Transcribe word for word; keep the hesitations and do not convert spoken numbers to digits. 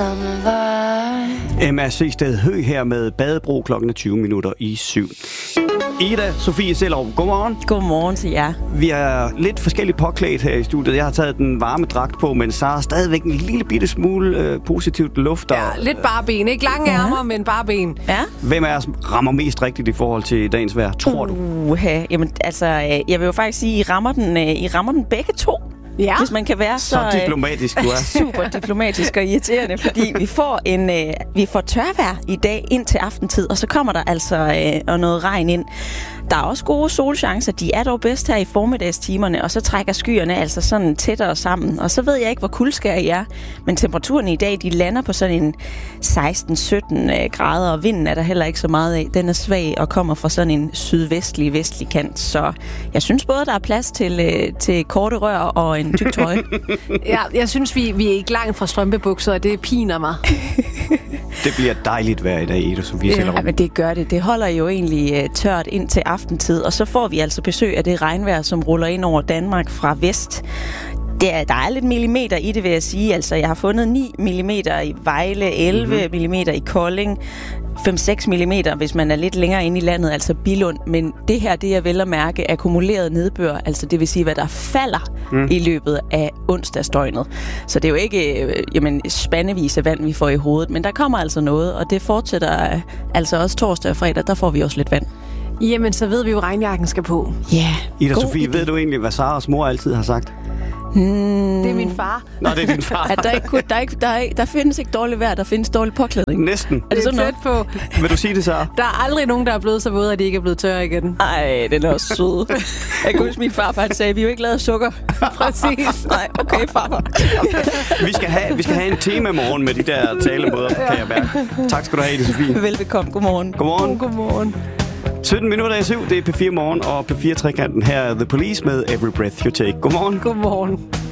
Emma Seested Høgh her med Badebro klokken tyve minutter i syv. Ida Sofie Sellerup, godmorgen. Godmorgen til jer. Vi er lidt forskelligt påklædt her i studiet. Jeg har taget den varme dragt på, men så er stadigvæk en lille bitte smule øh, positivt luft. Ja, lidt bare ben. Ikke lange ærmer, ja. Men bare ben. Ja. Hvem af os rammer mest rigtigt i forhold til dagens vejr, tror du? Uh, jamen, altså, jeg vil jo faktisk sige, I rammer den, I rammer den begge to. Ja. Hvis man kan være så, så diplomatisk, du er. Super diplomatisk og irriterende, fordi vi får en øh, vi får tørvejr i dag ind til aftentid, og så kommer der altså øh, noget regn ind. Der er også gode solchancer, de er dog bedst her i formiddagstimerne, og så trækker skyerne altså sådan tættere sammen. Og så ved jeg ikke, hvor kuldskær I er, men temperaturen i dag, de lander på sådan en seksten sytten grader, og vinden er der heller ikke så meget af. Den er svag og kommer fra sådan en sydvestlig, vestlig kant, så jeg synes både, der er plads til, øh, til korte rør og en tyk trøje. Ja, jeg synes, vi, vi er ikke langt fra strømpebukser, og det piner mig. Det bliver dejligt vejr i dag, Ida Sofie Sellerup. Ja, men det gør det. Det holder jo egentlig uh, tørt ind til aftentid, og så får vi altså besøg af det regnvejr, som ruller ind over Danmark fra vest. Det er, der er lidt millimeter i det, vil jeg sige. Altså, jeg har fundet ni millimeter i Vejle, elleve mm-hmm. millimeter i Kolding, fem seks millimeter, hvis man er lidt længere inde i landet, altså Billund. Men det her, det er vel at mærke akkumuleret nedbør, altså det vil sige, hvad der falder mm. i løbet af onsdagsdøgnet. Så det er jo ikke øh, jamen, spandevis af vand, vi får i hovedet, men der kommer altså noget, og det fortsætter øh, altså også torsdag og fredag, der får vi også lidt vand. Jamen, så ved vi jo, at regnjakken skal på. Ja. Yeah. Ida Sofie, idé. Ved du egentlig, hvad Saras mor altid har sagt? Hmm. Det er min far. Nå, det er din far. At der, ikke, der, ikke, der, ikke, der findes ikke dårligt vejr, der findes dårlig påklædning. Næsten. Er det sådan noget? På. Vil du sige det, Sara? Der er aldrig nogen, der er blevet så våde, at de ikke er blevet tørre igen. Ej, den er også sød. Jeg kan huske, min farfar sagde, vi er jo ikke lavet af sukker. Præcis. Nej, okay, farfar. vi, skal have, vi skal have en tema morgen med de der talemåder, kan jeg mærke. Tak skal du have, Ida Sofie. Velbekomme. Godmorgen. Godmorgen. Godmorgen. sytten minutter i syv, det er P fire Morgen, og P fire Trekanten. Her er The Police med Every Breath You Take. Godmorgen. Godmorgen.